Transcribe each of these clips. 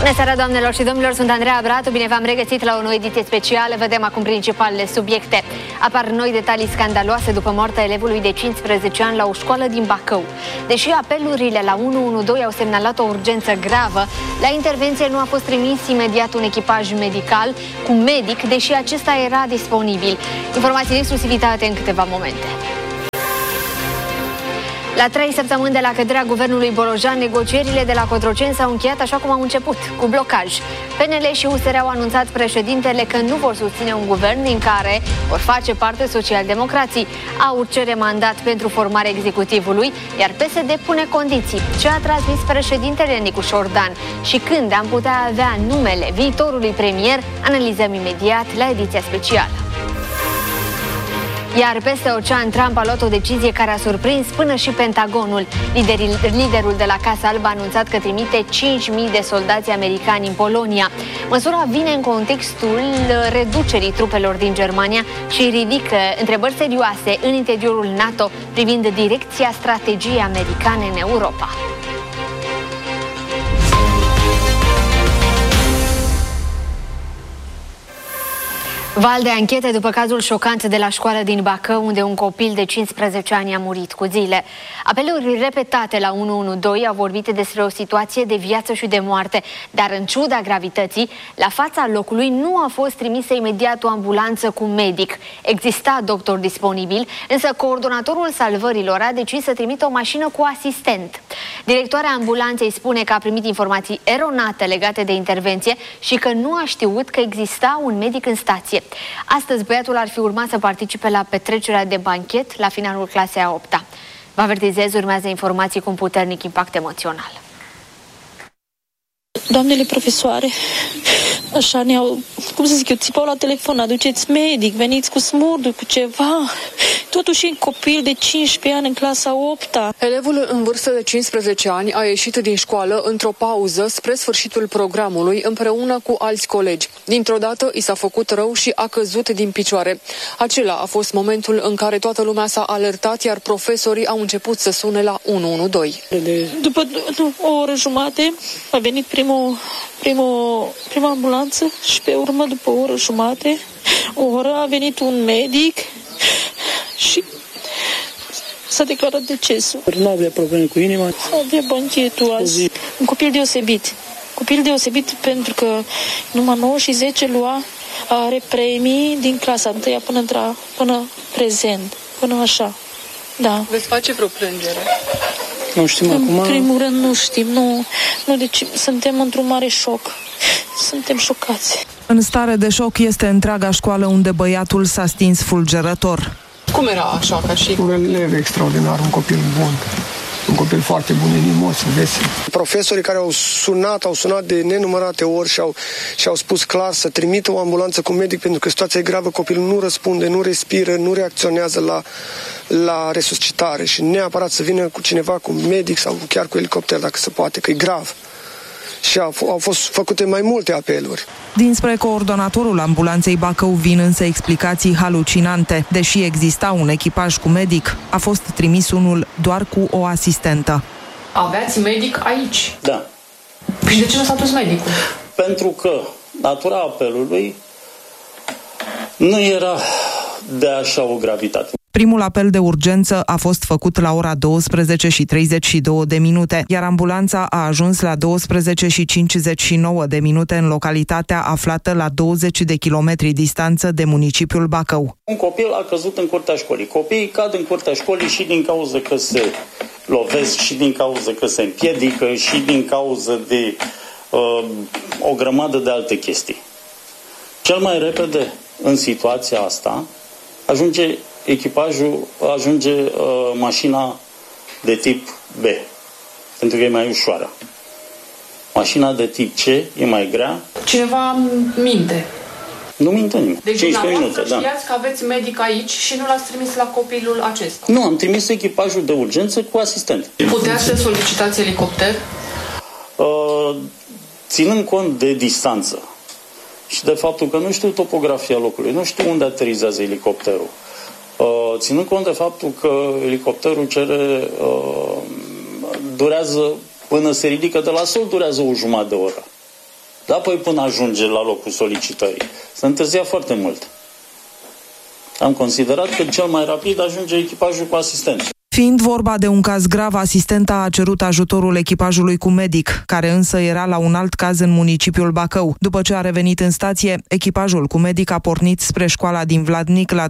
Bună seara, doamnelor și domnilor, sunt Andreea Bratu, bine v-am regăsit la o nouă ediție specială. Vedem acum principalele subiecte. Apar noi detalii scandaloase după moartea elevului de 15 ani la o școală din Bacău. Deși apelurile la 112 au semnalat o urgență gravă, la intervenție nu a fost trimis imediat un echipaj medical cu medic, deși acesta era disponibil. Informații de exclusivitate în câteva momente. La 3 săptămâni de la căderea guvernului Bolojan, negocierile de la Cotroceni s-au încheiat așa cum au început, cu blocaj. PNL și USR au anunțat președintele că nu vor susține un guvern din care vor face parte socialdemocrații. AUR cere mandat pentru formarea executivului, iar PSD pune condiții. Ce a transmis președintele Nicu Șordan și când am putea avea numele viitorului premier, analizăm imediat la ediția specială. Iar peste ocean, Trump a luat o decizie care a surprins până și Pentagonul. Liderul de la Casa Albă a anunțat că trimite 5.000 de soldați americani în Polonia. Măsura vine în contextul reducerii trupelor din Germania și ridică întrebări serioase în interiorul NATO privind direcția strategiei americane în Europa. Val de anchete după cazul șocant de la școală din Bacău, unde un copil de 15 ani a murit cu zile. Apeluri repetate la 112 au vorbit despre o situație de viață și de moarte, dar în ciuda gravității, la fața locului nu a fost trimisă imediat o ambulanță cu medic. Exista doctor disponibil, însă coordonatorul salvărilor a decis să trimită o mașină cu asistent. Directoarea ambulanței spune că a primit informații eronate legate de intervenție și că nu a știut că exista un medic în stație. Astăzi băiatul ar fi urmat să participe la petrecerea de banchet la finalul clasei a 8-a. Vă avertizez, urmează informații cu un puternic impact emoțional. Doamnele profesoare, așa ne-au, cum să zic eu, țipau la telefon, aduceți medic, veniți cu smurdul, cu ceva. Totuși un copil de 15 ani în clasa 8-a. Elevul în vârstă de 15 ani a ieșit din școală într-o pauză spre sfârșitul programului împreună cu alți colegi. Dintr-o dată i s-a făcut rău și a căzut din picioare. Acela a fost momentul în care toată lumea s-a alertat, iar profesorii au început să sune la 112. După o oră jumate a venit prima ambulanță și pe urmă, după o oră jumate, o oră, a venit un medic și s-a declarat decesul. Nu avea probleme cu inima. Avea banchetul azi. Un copil deosebit. Copil deosebit pentru că numai 9 și 10 lua, are premii din clasa 1 până prezent, până așa. Da. Veți face vreo plângere? Nu știm acum. În primul rând nu știm, deci suntem într-un mare șoc. Suntem șocați. În stare de șoc este întreaga școală unde băiatul s-a stins fulgerător. Cum era așa ca și? Un elev extraordinar, un copil bun. Un copil foarte bun, inimos, vesel. Profesorii care au sunat de nenumărate ori și au spus clar să trimită o ambulanță cu medic pentru că situația e gravă, copilul nu răspunde, nu respiră, nu reacționează la resuscitare și neapărat să vină cu cineva, cu medic sau chiar cu elicopter dacă se poate, că e grav. Și au fost făcute mai multe apeluri. Dinspre coordonatorul ambulanței Bacău vin însă explicații halucinante. Deși exista un echipaj cu medic, a fost trimis unul doar cu o asistentă. Aveați medic aici? Da. Și de ce nu s-a dus medicul? Pentru că natura apelului nu era de așa o gravitate. Primul apel de urgență a fost făcut la ora 12:32, iar ambulanța a ajuns la 12:59 în localitatea aflată la 20 de kilometri distanță de municipiul Bacău. Un copil a căzut în curtea școlii. Copiii cad în curtea școlii și din cauza că se lovesc, și din cauza că se împiedică, și din cauza de o grămadă de alte chestii. Cel mai repede în situația asta ajunge mașina de tip B, pentru că e mai ușoară. Mașina de tip C e mai grea. Cineva minte. Nu minte nimeni. Deci 15 minute, da. Știați că aveți medic aici și nu l-ați trimis la copilul acesta? Nu, am trimis echipajul de urgență cu asistent. Puteați să solicitați elicopter? Ținând cont de distanță și de faptul că nu știu topografia locului, nu știu unde aterizează elicopterul, ținând cont de faptul că elicopterul durează, până se ridică de la sol, durează o jumătate de oră. Dar apoi până ajunge la locul solicitării, se întârzia foarte mult. Am considerat că cel mai rapid ajunge echipajul cu asistent. Fiind vorba de un caz grav, asistenta a cerut ajutorul echipajului cu medic, care însă era la un alt caz în municipiul Bacău. După ce a revenit în stație, echipajul cu medic a pornit spre școala din Vladnic la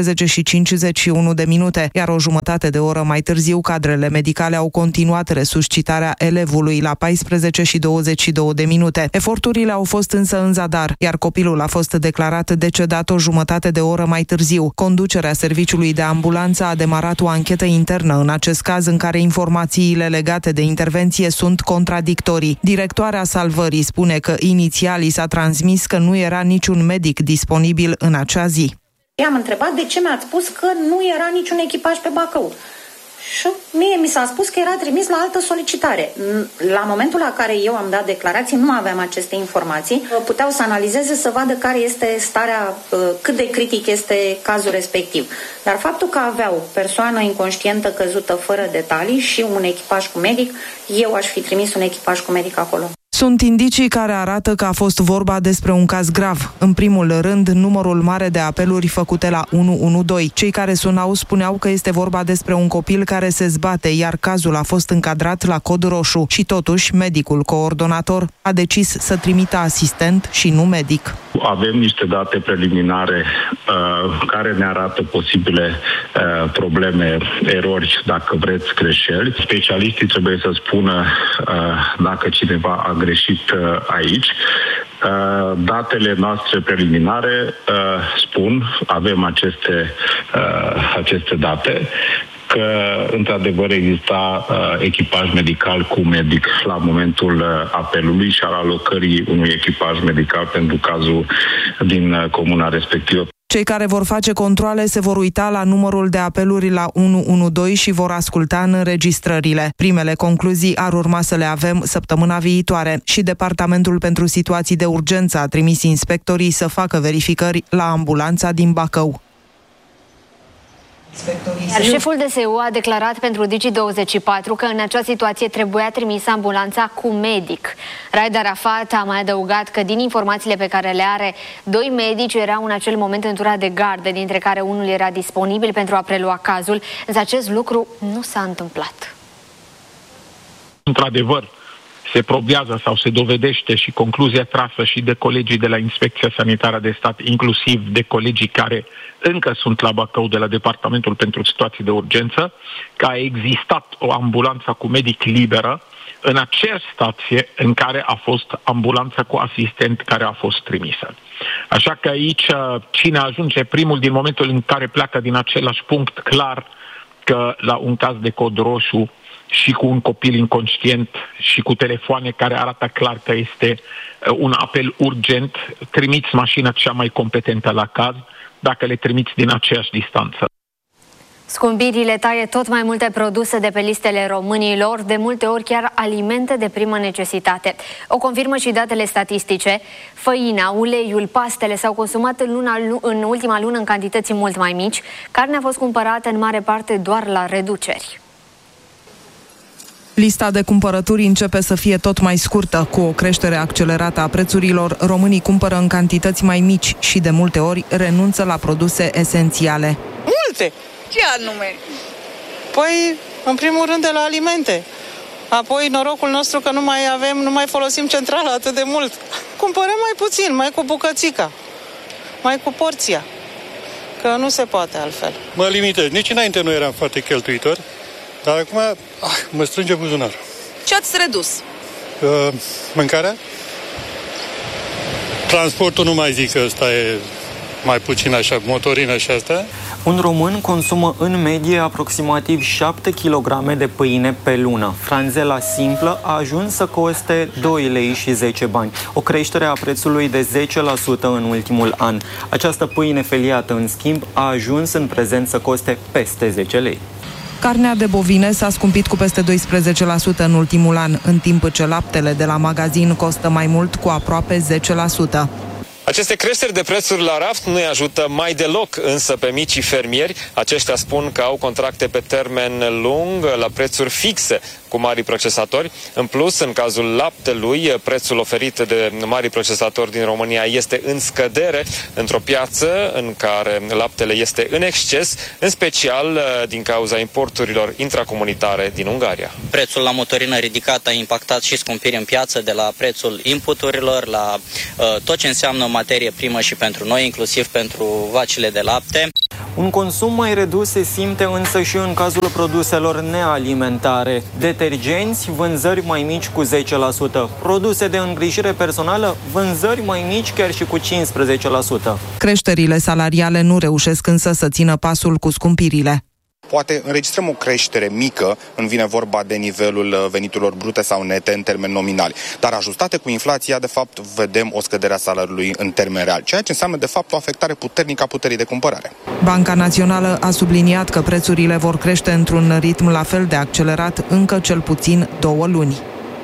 13:51, iar o jumătate de oră mai târziu, cadrele medicale au continuat resuscitarea elevului la 14:22. Eforturile au fost însă în zadar, iar copilul a fost declarat decedat o jumătate de oră mai târziu. Conducerea serviciului de ambulanță a demarat o anchetă internă în acest caz, în care informațiile legate de intervenție sunt contradictorii. Directoarea salvării spune că inițial i s-a transmis că nu era niciun medic disponibil în acea zi. I-am întrebat de ce mi-ați spus că nu era niciun echipaj pe Bacău. Și mie mi s-a spus că era trimis la altă solicitare. La momentul la care eu am dat declarații, nu aveam aceste informații. Puteau să analizeze, să vadă care este starea, cât de critic este cazul respectiv. Dar faptul că aveau persoană inconștientă căzută fără detalii și un echipaj cu medic, eu aș fi trimis un echipaj cu medic acolo. Sunt indicii care arată că a fost vorba despre un caz grav. În primul rând, numărul mare de apeluri făcute la 112. Cei care sunau spuneau că este vorba despre un copil care se zbate, iar cazul a fost încadrat la cod roșu. Și totuși, medicul coordonator a decis să trimită asistent și nu medic. Avem niște date preliminare care ne arată posibile probleme, erori, dacă vreți, greșeli. Specialiștii trebuie să spună dacă cineva a greșit aici. Datele noastre preliminare spun, avem aceste date, că într-adevăr exista echipaj medical cu medic la momentul apelului și al alocării unui echipaj medical pentru cazul din comuna respectivă. Cei care vor face controale se vor uita la numărul de apeluri la 112 și vor asculta în înregistrările. Primele concluzii ar urma să le avem săptămâna viitoare și Departamentul pentru Situații de Urgență a trimis inspectorii să facă verificări la ambulanța din Bacău. Iar șeful DSU a declarat pentru Digi24 că în acea situație trebuia trimisă ambulanța cu medic. Raed Arafat a mai adăugat că din informațiile pe care le are, 2 medici erau în acel moment în tura de gardă, dintre care unul era disponibil pentru a prelua cazul, însă acest lucru nu s-a întâmplat. Într-adevăr, se probează sau se dovedește și concluzia trasă și de colegii de la Inspecția Sanitară de Stat, inclusiv de colegii care încă sunt la Bacău de la Departamentul pentru Situații de Urgență, că a existat o ambulanță cu medic liberă în aceeași stație în care a fost ambulanța cu asistent care a fost trimisă. Așa că aici cine ajunge primul din momentul în care pleacă din același punct, clar că la un caz de cod roșu și cu un copil inconștient și cu telefoane care arată clar că este un apel urgent, trimiți mașina cea mai competentă la caz, dacă le trimiți din aceeași distanță. Scumpirile taie tot mai multe produse de pe listele românilor, de multe ori chiar alimente de primă necesitate. O confirmă și datele statistice. Făina, uleiul, pastele s-au consumat în ultima lună în cantități mult mai mici. Carnea a fost cumpărată în mare parte doar la reduceri. Lista de cumpărături începe să fie tot mai scurtă. Cu o creștere accelerată a prețurilor, românii cumpără în cantități mai mici și de multe ori renunță la produse esențiale. Multe! Ce anume? Păi, în primul rând de la alimente. Apoi norocul nostru că nu mai folosim centrala atât de mult. Cumpărăm mai puțin, mai cu bucățica, mai cu porția. Că nu se poate altfel. Mă limitez. Nici înainte nu eram foarte cheltuitor. Dar acum mă strânge buzunarul. Ce ați redus? Mâncarea? Transportul nu mai zic că ăsta e mai puțin așa, motorină și asta. Un român consumă în medie aproximativ 7 kg de pâine pe lună. Franzela simplă a ajuns să coste 2 lei și 10 bani, o creștere a prețului de 10% în ultimul an. Această pâine feliată, în schimb, a ajuns în prezent să coste peste 10 lei. Carnea de bovine s-a scumpit cu peste 12% în ultimul an, în timp ce laptele de la magazin costă mai mult cu aproape 10%. Aceste creșteri de prețuri la raft nu îi ajută mai deloc însă pe micii fermieri. Aceștia spun că au contracte pe termen lung la prețuri fixe cu marii procesatori. În plus, în cazul laptelui, prețul oferit de marii procesatori din România este în scădere într-o piață în care laptele este în exces, în special din cauza importurilor intracomunitare din Ungaria. Prețul la motorină ridicat a impactat și scumpiri în piață, de la prețul inputurilor la tot ce înseamnă materie primă și pentru noi, inclusiv pentru vacile de lapte. Un consum mai redus se simte însă și în cazul produselor nealimentare. Detergenți, vânzări mai mici cu 10%. Produse de îngrijire personală, vânzări mai mici chiar și cu 15%. Creșterile salariale nu reușesc însă să țină pasul cu scumpirile. Poate înregistrăm o creștere mică, când vine vorba de nivelul veniturilor brute sau nete în termeni nominali, dar ajustate cu inflația, de fapt, vedem o scădere a salariului în termeni reali, ceea ce înseamnă, de fapt, o afectare puternică a puterii de cumpărare. Banca Națională a subliniat că prețurile vor crește într-un ritm la fel de accelerat încă cel puțin 2 luni.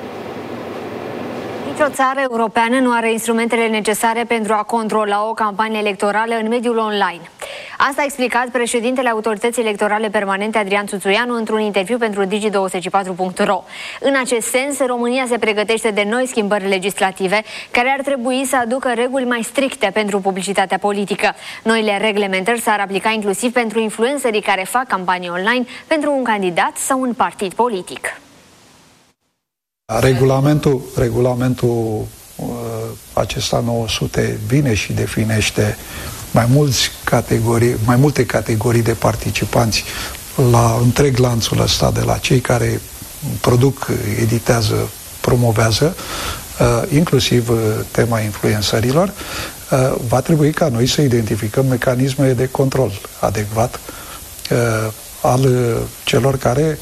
Nicio țară europeană nu are instrumentele necesare pentru a controla o campanie electorală în mediul online. Asta a explicat președintele Autorității Electorale Permanente, Adrian Țuțuianu, într-un interviu pentru Digi24.ro. În acest sens, România se pregătește de noi schimbări legislative care ar trebui să aducă reguli mai stricte pentru publicitatea politică. Noile reglementări s-ar aplica inclusiv pentru influencerii care fac campanii online pentru un candidat sau un partid politic. Regulamentul acesta 900 vine și definește mai multe categorii de participanți la întreg lanțul ăsta, de la cei care produc, editează, promovează, inclusiv tema influencerilor. Va trebui ca noi să identificăm mecanisme de control adecvat al celor care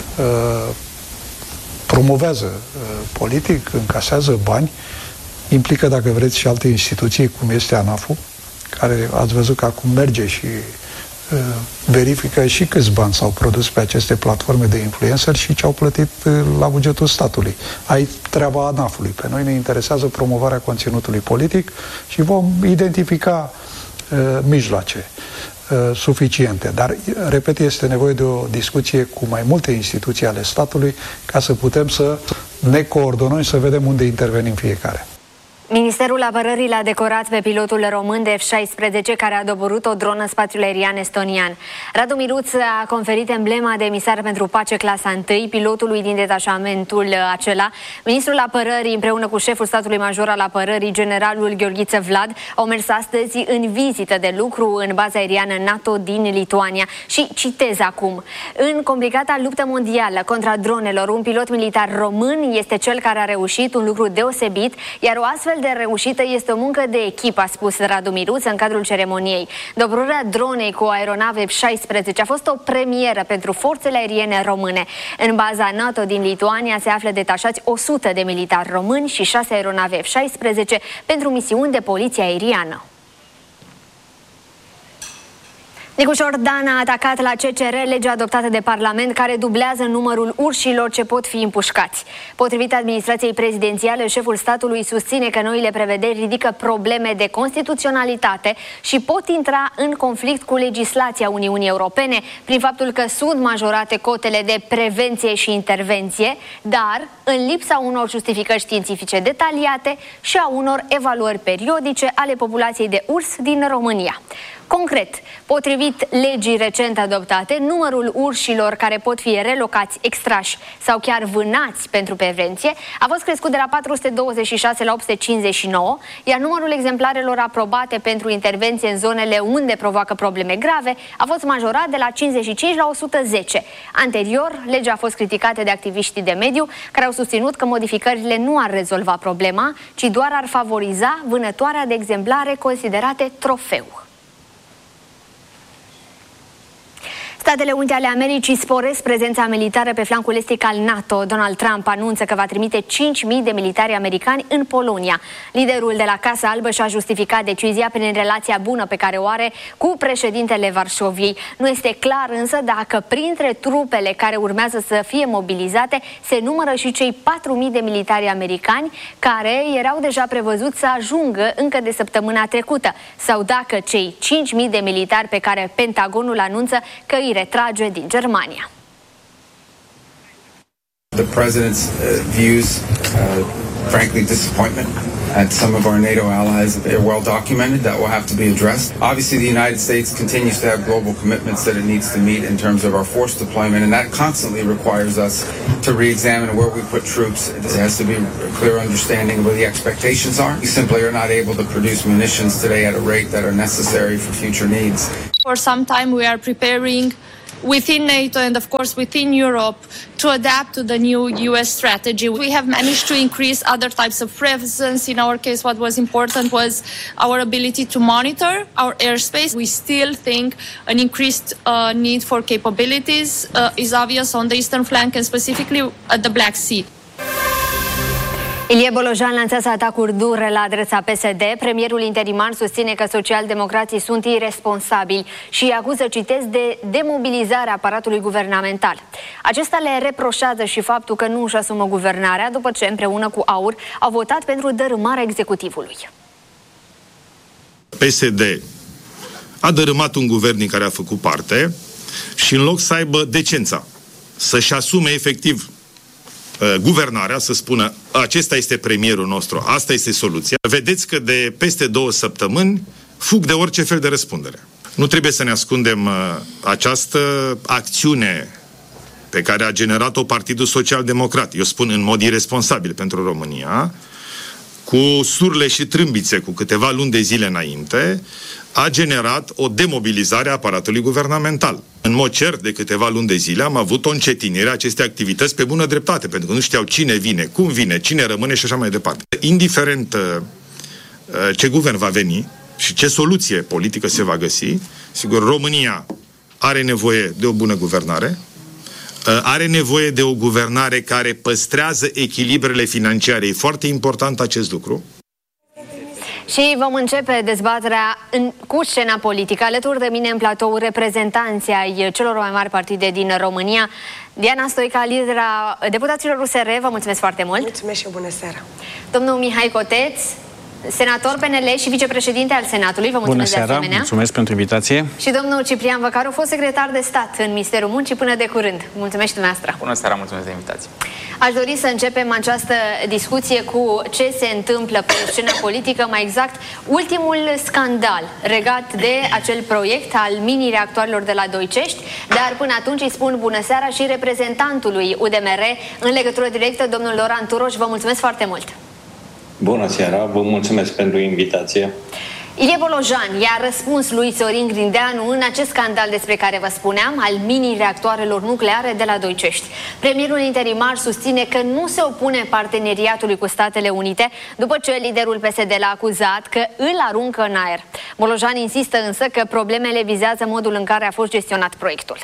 promovează politic, încasează bani, implică, dacă vreți, și alte instituții, cum este ANAF-ul, care ați văzut că acum merge și verifică și câți bani s-au produs pe aceste platforme de influencer și ce au plătit la bugetul statului. Ai treaba ANAF-ului. Pe noi ne interesează promovarea conținutului politic și vom identifica mijloace suficiente. Dar, repet, este nevoie de o discuție cu mai multe instituții ale statului ca să putem să ne coordonăm și să vedem unde intervenim fiecare. Ministerul Apărării l-a decorat pe pilotul român de F-16 care a doborât o dronă în spațiul aerian estonian. Radu Miruț a conferit emblema de emisar pentru pace clasa 1 pilotului din detașamentul acela. Ministrul Apărării împreună cu șeful statului major al apărării, generalul Gheorghiță Vlad, au mers astăzi în vizită de lucru în baza aeriană NATO din Lituania. Și citez acum: în complicata luptă mondială contra dronelor, un pilot militar român este cel care a reușit un lucru deosebit, iar o astfel de reușită este o muncă de echipă, a spus Radu Miruț în cadrul ceremoniei. Doborârea dronei cu o aeronavă F-16 a fost o premieră pentru forțele aeriene române. În baza NATO din Lituania se află detașați 100 de militari români și 6 aeronave F-16 pentru misiuni de poliție aeriană. Nicușor Dan a atacat la CCR legea adoptată de Parlament care dublează numărul urșilor ce pot fi împușcați. Potrivit administrației prezidențiale, șeful statului susține că noile prevederi ridică probleme de constituționalitate și pot intra în conflict cu legislația Uniunii Europene prin faptul că sunt majorate cotele de prevenție și intervenție, dar în lipsa unor justificări științifice detaliate și a unor evaluări periodice ale populației de urs din România. Concret, potrivit legii recent adoptate, numărul urșilor care pot fi relocați, extrași sau chiar vânați pentru prevenție a fost crescut de la 426 la 859, iar numărul exemplarelor aprobate pentru intervenție în zonele unde provoacă probleme grave a fost majorat de la 55 la 110. Anterior, legea a fost criticată de activiștii de mediu, care au susținut că modificările nu ar rezolva problema, ci doar ar favoriza vânătoarea de exemplare considerate trofeu. Statele Unite ale Americii sporesc prezența militară pe flancul estic al NATO. Donald Trump anunță că va trimite 5.000 de militari americani în Polonia. Liderul de la Casa Albă și-a justificat decizia prin relația bună pe care o are cu președintele Varșoviei. Nu este clar însă dacă printre trupele care urmează să fie mobilizate se numără și cei 4.000 de militari americani care erau deja prevăzuți să ajungă încă de săptămâna trecută, sau dacă cei 5.000 de militari pe care Pentagonul anunță că îi retrage din Germania. The president's views, frankly, disappointment at some of our NATO allies. They're well documented. That will have to be addressed. Obviously, the United States continues to have global commitments that it needs to meet in terms of our force deployment, and that constantly requires us to re-examine where we put troops. There has to be a clear understanding of what the expectations are. We simply are not able to produce munitions today at a rate that are necessary for future needs. For some time, we are preparing within NATO and of course within Europe to adapt to the new US strategy. We have managed to increase other types of presence. In our case, what was important was our ability to monitor our airspace. We still think an increased need for capabilities is obvious on the eastern flank and specifically at the Black Sea. Ilie Bolojan lansează atacuri dure la adresa PSD. Premierul interimar susține că socialdemocrații sunt irresponsabili și îi acuză, citez, de demobilizarea aparatului guvernamental. Acesta le reproșează și faptul că nu își asumă guvernarea după ce, împreună cu AUR, au votat pentru dărâmarea executivului. PSD a dărâmat un guvern din care a făcut parte și în loc să aibă decența să-și asume efectiv guvernarea, să spună acesta este premierul nostru, asta este soluția. Vedeți că de peste 2 săptămâni fug de orice fel de răspundere. Nu trebuie să ne ascundem această acțiune pe care a generat-o Partidul Social-Democrat, eu spun în mod irresponsabil pentru România, cu surle și trâmbițe cu câteva luni de zile înainte, a generat o demobilizare a aparatului guvernamental. În mod cert, de câteva luni de zile am avut o încetinire a acestei activități pe bună dreptate, pentru că nu știau cine vine, cum vine, cine rămâne și așa mai departe. Indiferent ce guvern va veni și ce soluție politică se va găsi, sigur, România are nevoie de o bună guvernare, are nevoie de o guvernare care păstrează echilibrele financiare. E foarte important acest lucru. Și vom începe dezbaterea cu scena politică. Alături de mine în platou reprezentanții ai celor mai mari partide din România. Diana Stoica, lidera deputaților USR, vă mulțumesc foarte mult. Mulțumesc și bună seara. Domnul Mihai Coteț, senator PNL și vicepreședinte al Senatului, vă mulțumesc de asemenea. Mulțumesc pentru invitație. Și domnul Ciprian Văcaru, fost secretar de stat în Ministerul Muncii până de curând. Mulțumesc și dumneavoastră. Bună seara, mulțumesc de invitație. Aș dori să începem această discuție cu ce se întâmplă pe scena politică, mai exact ultimul scandal legat de acel proiect al mini-reactoarelor de la Doicești, dar până atunci îi spun bună seara și reprezentantului UDMR în legătură directă, domnul Loran Turoș, vă mulțumesc foarte mult. Bună seara, vă mulțumesc pentru invitație. Ilie Bolojan i-a răspuns lui Sorin Grindeanu în acest scandal despre care vă spuneam, al mini-reactoarelor nucleare de la Doicești. Premierul interimar susține că nu se opune parteneriatului cu Statele Unite, după ce liderul PSD l-a acuzat că îl aruncă în aer. Bolojan insistă însă că problemele vizează modul în care a fost gestionat proiectul.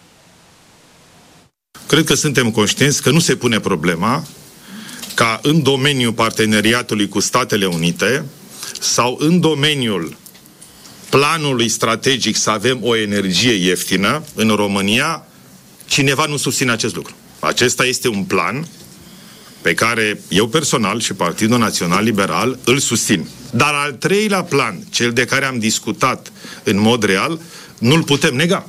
Cred că suntem conștienți că nu se pune problema ca în domeniul parteneriatului cu Statele Unite sau în domeniul planului strategic să avem o energie ieftină în România, cineva nu susține acest lucru. Acesta este un plan pe care eu personal și Partidul Național Liberal îl susțin. Dar al treilea plan, cel de care am discutat în mod real, nu-l putem nega.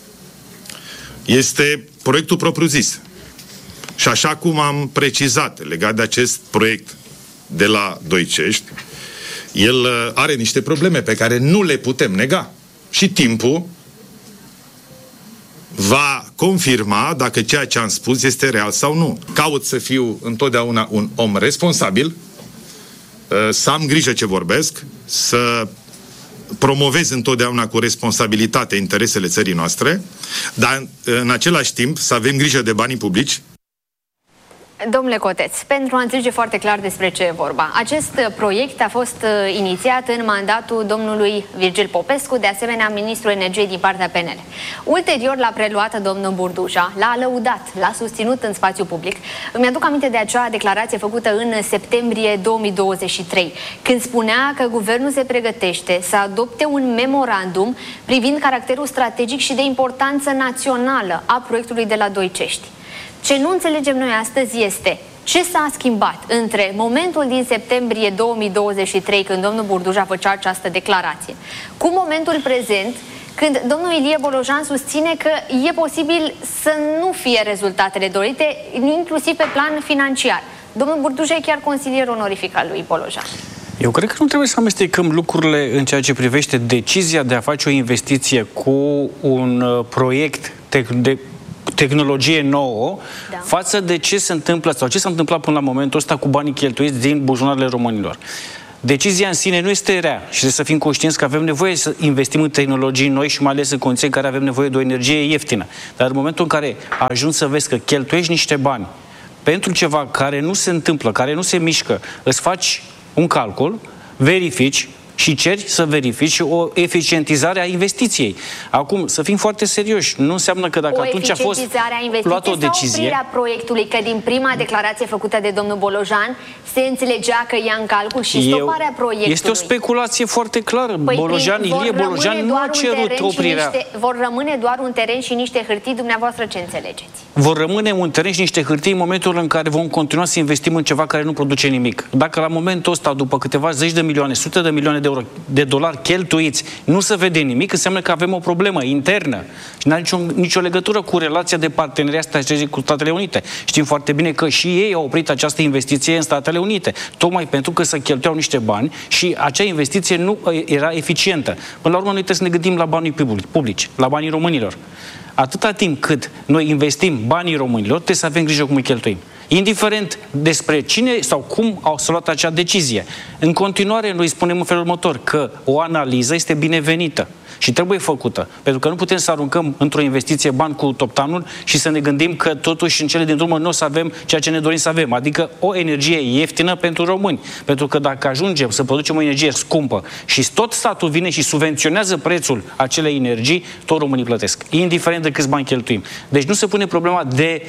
Este proiectul propriu-zis. Și așa cum am precizat legat de acest proiect de la Doicești, el are niște probleme pe care nu le putem nega. Și timpul va confirma dacă ceea ce am spus este real sau nu. Caut să fiu întotdeauna un om responsabil, să am grijă ce vorbesc, să promovez întotdeauna cu responsabilitate interesele țării noastre, dar în același timp să avem grijă de banii publici. Domnule Coteț, pentru a înțelege foarte clar despre ce e vorba, acest proiect a fost inițiat în mandatul domnului Virgil Popescu, de asemenea ministrul energiei din partea PNL. Ulterior l-a preluat domnul Burduja, l-a lăudat, l-a susținut în spațiu public. Îmi aduc aminte de acea declarație făcută în septembrie 2023, când spunea că guvernul se pregătește să adopte un memorandum privind caracterul strategic și de importanță națională a proiectului de la Doicești. Ce nu înțelegem noi astăzi este ce s-a schimbat între momentul din septembrie 2023, când domnul Burduja făcea această declarație, cu momentul prezent, când domnul Ilie Bolojan susține că e posibil să nu fie rezultatele dorite, inclusiv pe plan financiar. Domnul Burduja e chiar consilier onorific al lui Bolojan. Eu cred că nu trebuie să amestecăm lucrurile în ceea ce privește decizia de a face o investiție cu un proiect de tehnologie nouă, față de ce se întâmplă sau ce s-a întâmplat până la momentul ăsta cu banii cheltuiți din buzunarele românilor. Decizia în sine nu este rea și trebuie să fim conștienți că avem nevoie să investim în tehnologii noi și mai ales în condiții în care avem nevoie de o energie ieftină. Dar în momentul în care ajungi să vezi că cheltuiești niște bani pentru ceva care nu se întâmplă, care nu se mișcă, îți faci un calcul, verifici și ceri să verifici o eficientizare a investiției. Acum, să fim foarte serioși. Nu înseamnă că dacă atunci a fost luată o decizie... Sau oprirea proiectului, că din prima declarație făcută de domnul Bolojan se înțelegea că ia în calcul și stoparea proiectului. Este o speculație foarte clară. Ilie Bolojan nu a cerut oprirea... Vor rămâne doar un teren și niște hârtii, dumneavoastră ce înțelegeți? Vor rămâne un teren și niște hârtii în momentul în care vom continua să investim în ceva care nu produce nimic. Dacă la momentul ăsta, după câteva zeci de milioane, sute de milioane de dolari cheltuiți, nu se vede nimic, înseamnă că avem o problemă internă și nu are nicio legătură cu relația de parteneriat strategic cu Statele Unite. Știm foarte bine că și ei au oprit această investiție în Statele Unite, tocmai pentru că se cheltuiau niște bani și acea investiție nu era eficientă. Până la urmă, noi trebuie să ne gândim la banii publici, la banii românilor. Atâta timp cât noi investim banii românilor, trebuie să avem grijă cum îi cheltuim. Indiferent despre cine sau cum au luat acea decizie. În continuare, noi spunem în felul următor, că o analiză este binevenită și trebuie făcută. Pentru că nu putem să aruncăm într-o investiție bani cu toptanul și să ne gândim că totuși în cele din urmă nu o să avem ceea ce ne dorim să avem. Adică o energie ieftină pentru români. Pentru că dacă ajungem să producem o energie scumpă și tot statul vine și subvenționează prețul acelei energii, tot românii plătesc. Indiferent de câți bani cheltuim. Deci nu se pune problema de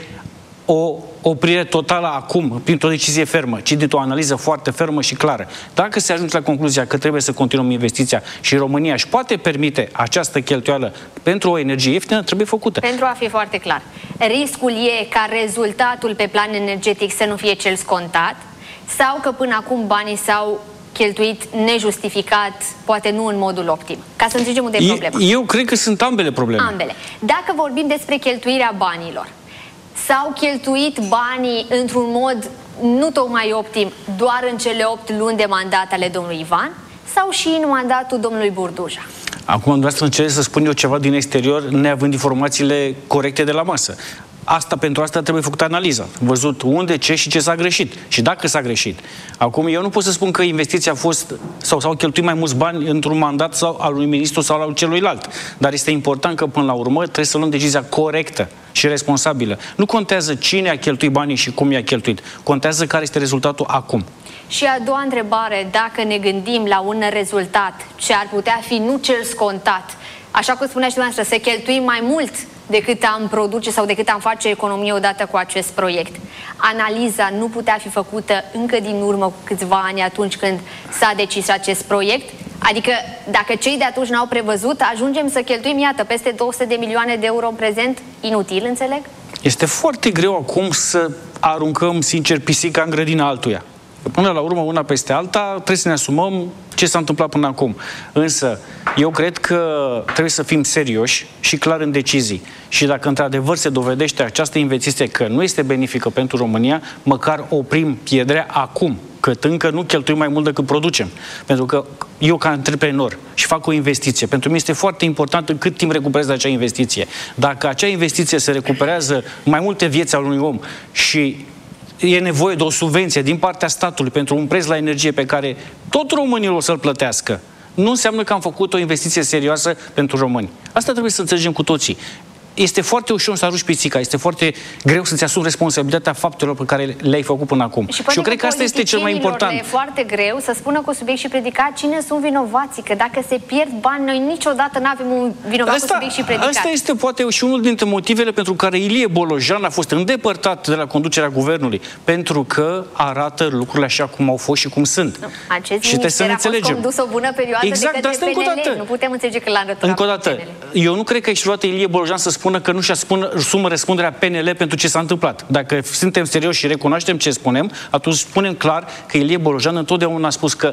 o oprire totală acum, printr-o decizie fermă, ci dintr-o analiză foarte fermă și clară. Dacă se ajunge la concluzia că trebuie să continuăm investiția și România își poate permite această cheltuială pentru o energie ieftină, trebuie făcută. Pentru a fi foarte clar, riscul e ca rezultatul pe plan energetic să nu fie cel scontat sau că până acum banii s-au cheltuit nejustificat, poate nu în modul optim. Ca să înțelegem unde e problema. Eu cred că sunt ambele probleme. Ambele. Dacă vorbim despre cheltuirea banilor, s-au cheltuit banii într-un mod nu tocmai optim doar în cele 8 luni de mandat ale domnului Ivan sau și în mandatul domnului Burduja? Acum, dumneavoastră încerc să spun eu ceva din exterior, neavând informațiile corecte de la masă. Pentru asta trebuie făcută analiza. Văzut unde, ce și ce s-a greșit. Și dacă s-a greșit. Acum, eu nu pot să spun că investiția a fost sau s-au cheltuit mai mulți bani într-un mandat sau al unui ministru sau al celuilalt. Dar este important că până la urmă trebuie să luăm decizia corectă și responsabilă. Nu contează cine a cheltuit banii și cum i-a cheltuit. Contează care este rezultatul acum. Și a doua întrebare, dacă ne gândim la un rezultat ce ar putea fi nu cel scontat, așa cum spunea și dumneavoastră, să cheltuim mai mult decât am produce sau decât am face economie odată cu acest proiect. Analiza nu putea fi făcută încă din urmă cu câțiva ani atunci când s-a decis acest proiect? Adică dacă cei de atunci n-au prevăzut, ajungem să cheltuim, iată, peste 200 de milioane de euro în prezent, inutil, înțeleg? Este foarte greu acum să aruncăm, sincer, pisica în grădina altuia. Până la urmă, una peste alta, trebuie să ne asumăm ce s-a întâmplat până acum. Însă, eu cred că trebuie să fim serioși și clar în decizii. Și dacă într-adevăr se dovedește această investiție că nu este benefică pentru România, măcar oprim pierderea acum, cât încă nu cheltuim mai mult decât producem. Pentru că eu, ca antreprenor, și fac o investiție, pentru mine este foarte important în cât timp recuperez acea investiție. Dacă acea investiție se recuperează mai multe vieți al unui om și e nevoie de o subvenție din partea statului pentru un preț la energie pe care tot românilor o să-l plătească, nu înseamnă că am făcut o investiție serioasă pentru români. Asta trebuie să înțelegem cu toții. Este foarte ușor să arunci pisica, este foarte greu să-ți asumi responsabilitatea faptelor pe care le-ai făcut până acum. Și eu cred că asta este cel mai important. E foarte greu să spună cu subiect și predicat cine sunt vinovații, că dacă se pierd bani, noi niciodată nu avem un vinovat cu subiect și predicat. Asta este poate și unul dintre motivele pentru care Ilie Bolojan a fost îndepărtat de la conducerea guvernului, pentru că arată lucrurile așa cum au fost și cum sunt. Acest minister a fost condus o bună perioadă de către PNL. Nu putem înțelege că l-a înrăturat. Încă o dată, eu nu cred că ești luată Ilie Bolojan să spună că nu și asumă răspunderea PNL pentru ce s-a întâmplat. Dacă suntem serioși și recunoaștem ce spunem, atunci spunem clar că Ilie Bolojan întotdeauna a spus că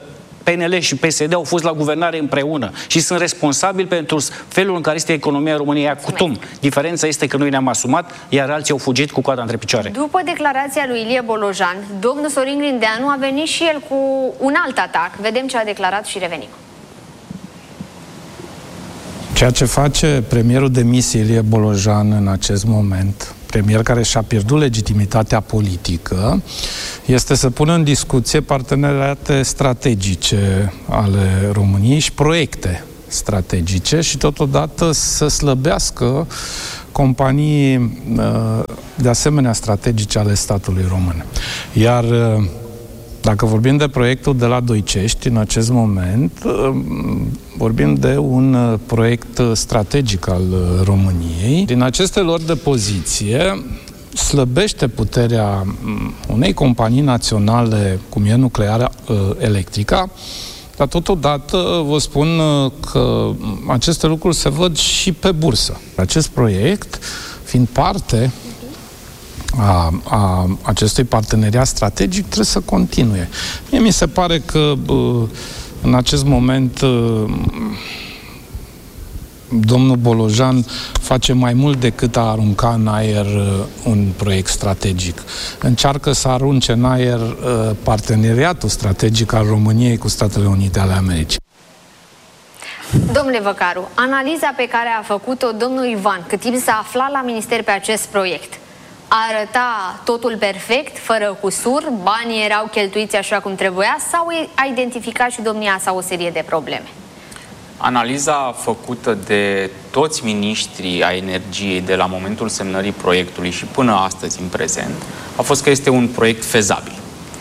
PNL și PSD au fost la guvernare împreună și sunt responsabili pentru felul în care este economia României acum. Diferența este că noi ne-am asumat, iar alții au fugit cu coada între picioare. După declarația lui Ilie Bolojan, domnul Sorin Grindeanu a venit și el cu un alt atac. Vedem ce a declarat și revenim. Ceea ce face premierul demis Ilie Bolojan în acest moment, premier care și-a pierdut legitimitatea politică, este să pună în discuție parteneriate strategice ale României și proiecte strategice și totodată să slăbească companii de asemenea strategice ale statului român. Iar dacă vorbim de proiectul de la Doicești, în acest moment, vorbim de un proiect strategic al României. Din aceste lor de poziție, slăbește puterea unei companii naționale, cum e Nuclearea Electrica, dar totodată vă spun că aceste lucruri se văd și pe bursă. Acest proiect, fiind parte a acestui parteneriat strategic, trebuie să continue. Mie mi se pare că în acest moment domnul Bolojan face mai mult decât a arunca în aer un proiect strategic. Încearcă să arunce în aer parteneriatul strategic al României cu Statele Unite ale Americii. Domnule Văcaru, analiza pe care a făcut-o domnul Ivan, cât timp s-a aflat la minister pe acest proiect, arăta totul perfect, fără cusur, banii erau cheltuiți așa cum trebuia sau a identificat și domnia sa o serie de probleme? Analiza făcută de toți miniștrii a energiei de la momentul semnării proiectului și până astăzi în prezent a fost că este un proiect fezabil.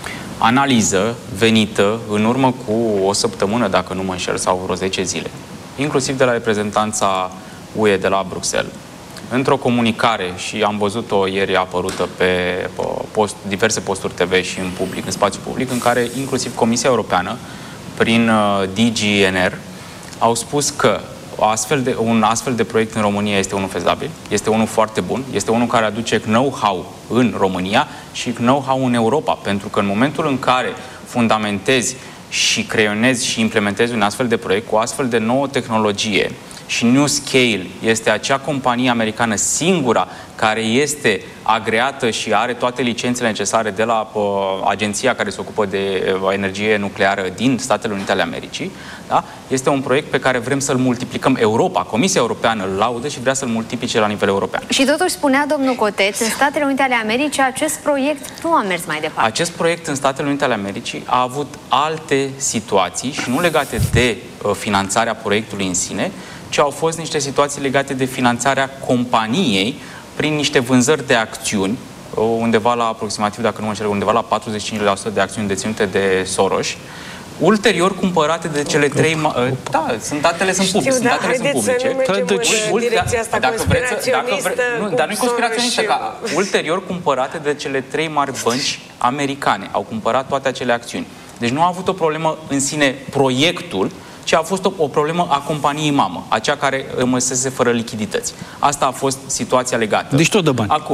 Analiză venită în urmă cu o săptămână, dacă nu mă înșel, sau vreo 10 zile, inclusiv de la reprezentanța UE de la Bruxelles, într-o comunicare, și am văzut-o ieri apărută pe diverse posturi TV și în public, în spațiu public, în care inclusiv Comisia Europeană, prin DGNR, au spus că un astfel de proiect în România este unul fezabil, este unul foarte bun, este unul care aduce know-how în România și know-how în Europa, pentru că în momentul în care fundamentezi și creionezi și implementezi un astfel de proiect cu astfel de nouă tehnologie, și New Scale este acea companie americană singura care este agreată și are toate licențele necesare de la agenția care se ocupă de energie nucleară din Statele Unite ale Americii. Da? Este un proiect pe care vrem să-l multiplicăm. Europa, Comisia Europeană îl laudă și vrea să-l multiplice la nivel european. Și totuși spunea domnul Coteț, în Statele Unite ale Americii acest proiect nu a mers mai departe. Acest proiect în Statele Unite ale Americii a avut alte situații și nu legate de finanțarea proiectului în sine, ci au fost niște situații legate de finanțarea companiei prin niște vânzări de acțiuni, undeva la aproximativ, dacă nu mă înșel, undeva la 45% de acțiuni deținute de Soros, ulterior cumpărate de cele trei... Da, datele sunt publice. Știu, dar haideți să nu mergem în direcția asta conspiraționistă. Dar nu-i conspiraționistă, ca ulterior cumpărate de cele trei mari bănci americane. Au cumpărat toate acele acțiuni. Deci nu a avut o problemă în sine proiectul, ci a fost o problemă a companiei mamă, acea care rămăsese fără lichidități. Asta a fost situația legată. Deci tot de bani. Acum,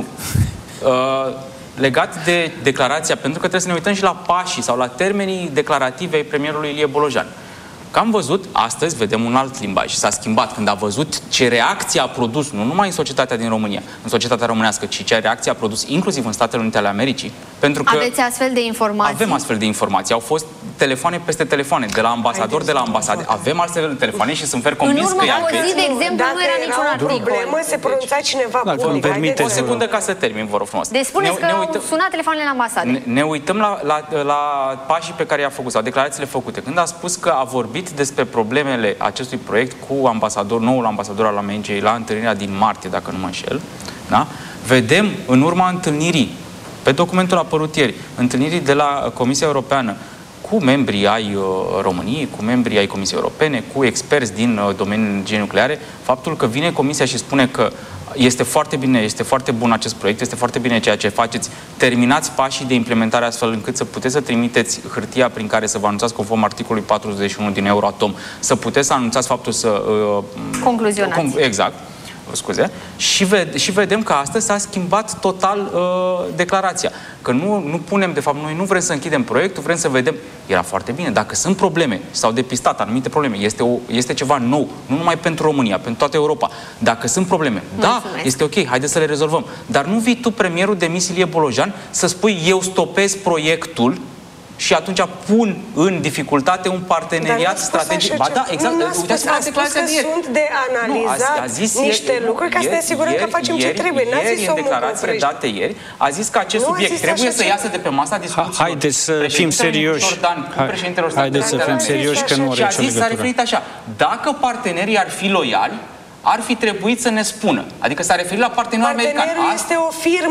legat de declarația, pentru că trebuie să ne uităm și la pașii sau la termenii declarative ai premierului Ilie Bolojan. Că am văzut, astăzi vedem un alt limbaj și s-a schimbat când a văzut ce reacție a produs, nu numai în societatea din România, în societatea românească, ci ce reacție a produs inclusiv în Statele Unite ale Americii. Pentru că aveți astfel de informații? Avem astfel de informații. Au fost telefoane peste telefoane, de la ambasador, de la ambasade. Avem astfel de telefoane și sunt fer convins că ea... de exemplu, nu era niciun problemă, se pronunța cineva public. O secundă ca să termin, vă rog frumos. Deci spuneți că au sunat telefoanele la ambasade. Ne uităm la pașii pe care i-a făcut, sau declarațiile făcute. Când a spus că a vorbit despre problemele acestui proiect cu noul ambasador al Americii la întâlnirea din martie, dacă nu mă înșel, da? Vedem în urma întâlnirii, pe documentul apărut ieri, întâlnirii de la Comisia Europeană cu membrii ai României, cu membrii ai Comisiei Europene, cu experți din domeniul energiei nucleare, faptul că vine Comisia și spune că este foarte bine, este foarte bun acest proiect, este foarte bine ceea ce faceți, terminați pașii de implementare astfel încât să puteți să trimiteți hârtia prin care să vă anunțați conform articolului 41 din Euratom, să puteți să anunțați faptul să... concluzionați. Exact. scuze, și vedem că astăzi s-a schimbat total declarația. Că nu punem, de fapt, noi nu vrem să închidem proiectul, vrem să vedem. Era foarte bine. Dacă sunt probleme, s-au depistat anumite probleme, este ceva nou, nu numai pentru România, pentru toată Europa. Dacă sunt probleme, da, este ok, haideți să le rezolvăm. Dar nu vii tu, premierul demis Ilie Bolojan, să spui eu stopez proiectul și atunci pun în dificultate un parteneriat strategic. Ba da, exact. Uitați-vă la declarația de ieri. Sunt de analizat niște lucruri ca să ne asigurăm că facem ce trebuie. Ieri, în declarațiile date ieri, a zis că acest subiect trebuie să iasă de pe masa discuției. Haideți să fim serioși. Haideți să fim serioși că nu are nicio legătură. S-a referit așa. Dacă partenerii ar fi loiali, ar fi trebuit să ne spună. Adică s-a referit la partenerul american. Partenerul este o firmă.